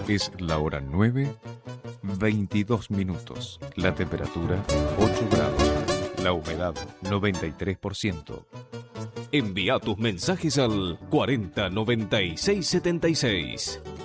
Es la hora 9:22. La temperatura 8 grados. La humedad 93%. Envía tus mensajes al 409676.